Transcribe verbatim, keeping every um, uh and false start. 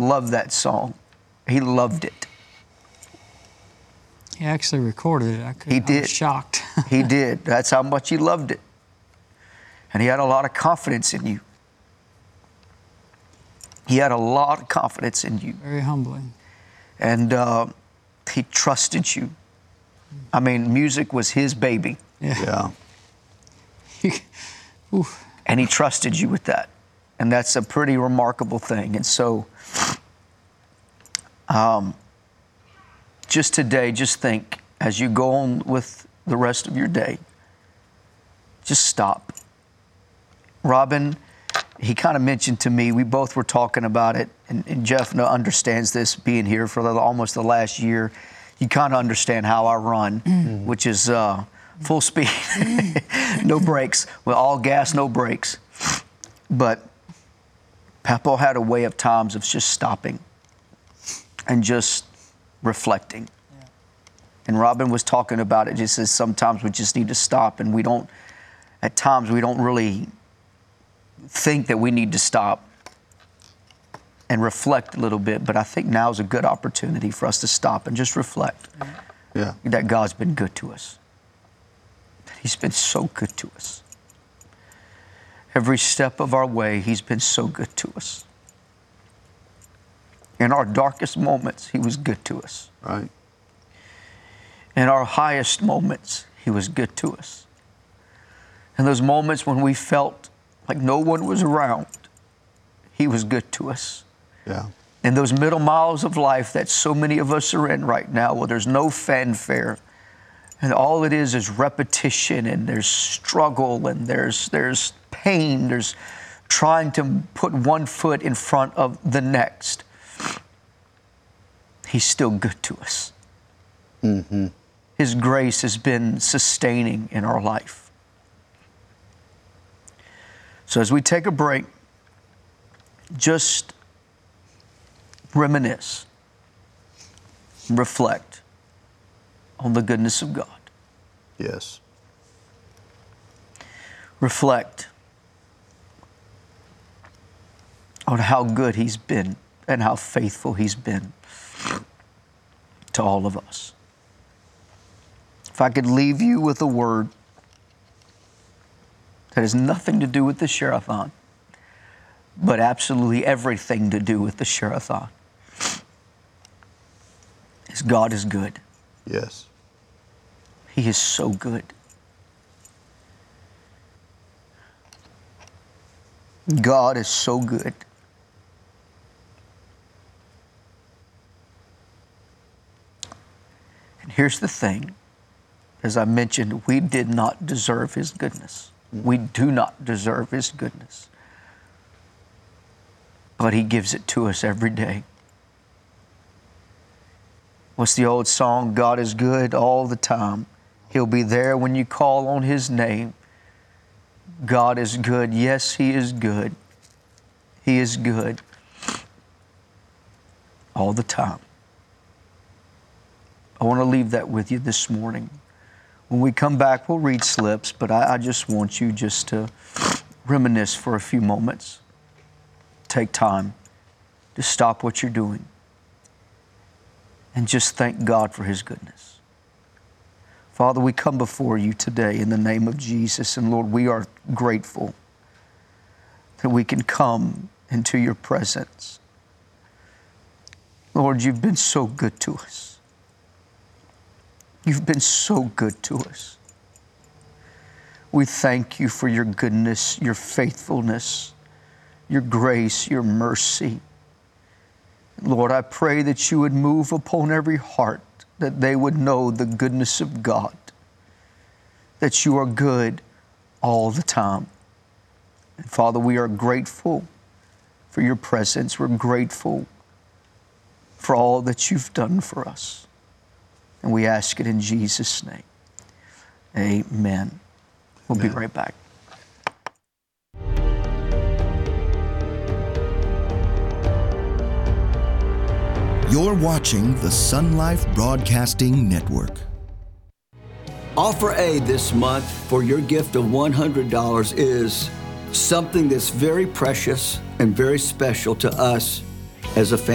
loved that song. He loved it. He actually recorded it. I could, He I did. was shocked. He did. That's how much he loved it. And he had a lot of confidence in you. He had a lot of confidence in you. Very humbling. And uh, he trusted you. I mean, music was his baby. Yeah. Yeah. Oof. And he trusted you with that. And that's a pretty remarkable thing. And so, um, just today, just think, as you go on with the rest of your day, just stop. Robin, he kind of mentioned to me, we both were talking about it, and, and Jeff no, understands this, being here for the, almost the last year. You kind of understand how I run, mm. which is uh, full speed, no brakes. Well, all gas, no brakes. But Papa had a way of times of just stopping and just reflecting. Yeah. And Robin was talking about it, just as sometimes we just need to stop, and we don't, at times we don't really think that we need to stop and reflect a little bit, but I think now is a good opportunity for us to stop and just reflect. Yeah. That God's been good to us. That He's been so good to us. Every step of our way, He's been so good to us. In our darkest moments, He was good to us. Right. In our highest moments, He was good to us. In those moments when we felt like no one was around, He was good to us. Yeah. In those middle miles of life that so many of us are in right now, where there's no fanfare, and all it is is repetition, and there's struggle, and there's there's pain, there's trying to put one foot in front of the next. He's still good to us. Mm-hmm. His grace has been sustaining in our life. So as we take a break, just reminisce, reflect on the goodness of God. Yes. Reflect on how good He's been and how faithful He's been to all of us. If I could leave you with a word that has nothing to do with the Share-a-thon, but absolutely everything to do with the Share-a-thon, is God is good. Yes. He is so good. God is so good. And here's the thing. As I mentioned, we did not deserve His goodness. Mm-hmm. We do not deserve His goodness. But He gives it to us every day. What's the old song? God is good all the time. He'll be there when you call on His name. God is good. Yes, He is good. He is good all the time. I want to leave that with you this morning. When we come back, we'll read slips, but I, I just want you just to reminisce for a few moments. Take time to stop what you're doing and just thank God for His goodness. Father, we come before you today in the name of Jesus, and Lord, we are grateful that we can come into your presence. Lord, you've been so good to us. You've been so good to us. We thank you for your goodness, your faithfulness, your grace, your mercy. Lord, I pray that you would move upon every heart, that they would know the goodness of God, that you are good all the time. And Father, we are grateful for your presence. We're grateful for all that you've done for us. And we ask it in Jesus' name. Amen. We'll Amen. Be right back. You're watching the Sun Life Broadcasting Network. Offer A this month for your gift of one hundred dollars is something that's very precious and very special to us as a family.